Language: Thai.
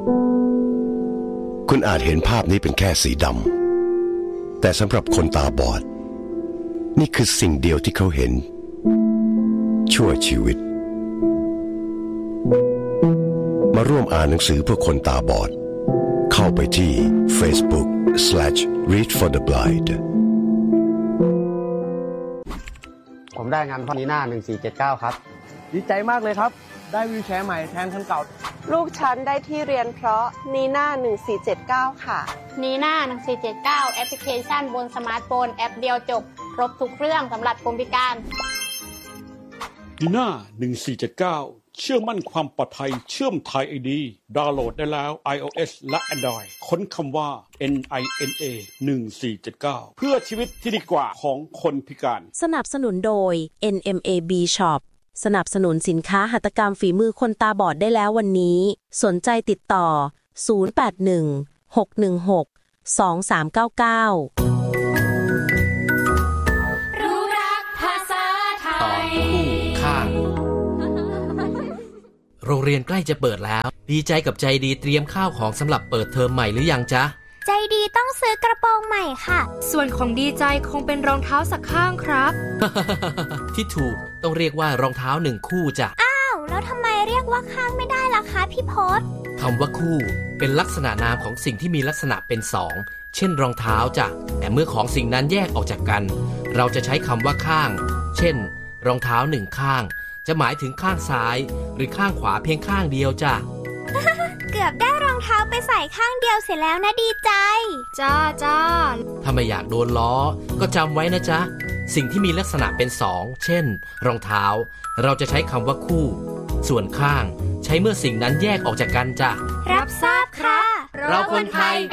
คุณอาจเห็นภาพนี้เป็นแค่สีดำแต่สำหรับคนตาบอดนี่คือสิ่งเดียวที่เขาเห็นชั่วชีวิตมาร่วมอ่านหนังสือเพื่อคนตาบอดเข้าไปที่ Facebook/Read for the Blind ผมได้งานพอนีน่า1479ครับดีใจมากเลยครับได้วีลแชร์ใหม่แทนคันเก่าลูกฉันได้ที่เรียนเพราะนีน่า1479ค่ะนีน่า1479แอปพลิเคชันบนสมาร์ทโฟนแอปเดียวจบครบทุกเรื่องสำหรับคนพิการนีน่า1479เชื่อมั่นความปลอดภัยเชื่อมไทย ID ดาวน์โหลดได้แล้ว iOS และ Android ค้นคำว่า NINA 1479เพื่อชีวิตที่ดีกว่าของคนพิการสนับสนุนโดย NMAB Shop สนับสนุนสินค้าหัตถกรรมฝีมือคนตาบอดได้แล้ววันนี้สนใจติดต่อ081 616 2399 รู้รักภาษาไทยข้างโรงเรียนใกล้จะเปิดแล้วดีใจกับใจดีเตรียมข้าวของสำหรับเปิดเทอมใหม่หรือยังจ๊ะใจดีต้องซื้อกระโปรงใหม่ค่ะส่วนของดีใจคงเป็นรองเท้าสักข้างครับที่ถูกต้องเรียกว่ารองเท้า1คู่จ้ะอ้าวแล้วทำไมเรียกว่าข้างไม่ได้ล่ะคะพี่พศคำว่าคู่เป็นลักษณะนามของสิ่งที่มีลักษณะเป็นสองเช่นรองเท้าจ้ะแต่เมื่อของสิ่งนั้นแยกออกจากกันเราจะใช้คำว่าข้างเช่นรองเท้า1ข้างจะหมายถึงข้างซ้ายหรือข้างขวาเพียงข้างเดียวจ้ะเกือบได้รองเท้าไปใส่ข้างเดียวเสร็จแล้วนะดีใจจ้าถ้าไม่อยากโดนล้อก็จำไว้นะจ๊ะสิ่งที่มีลักษณะเป็นสองเช่นรองเท้าเราจะใช้คำว่าคู่ส่วนข้างใช้เมื่อสิ่งนั้นแยกออกจากกันจ้ะรับทราบค่ะเราคนไทย